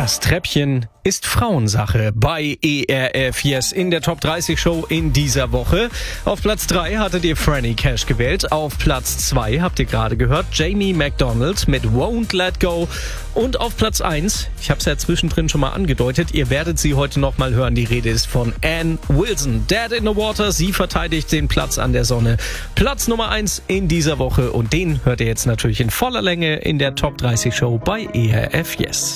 Das Treppchen ist Frauensache bei ERF Yes in der Top 30 Show in dieser Woche. Auf Platz 3 hattet ihr Franny Cash gewählt. Auf Platz 2 habt ihr gerade gehört Jamie McDonald mit Won't Let Go. Und auf Platz 1, ich habe es ja zwischendrin schon mal angedeutet, ihr werdet sie heute noch mal hören. Die Rede ist von Ann Wilson. Dead in the Water, sie verteidigt den Platz an der Sonne. Platz Nummer 1 in dieser Woche und den hört ihr jetzt natürlich in voller Länge in der Top 30 Show bei ERF Yes.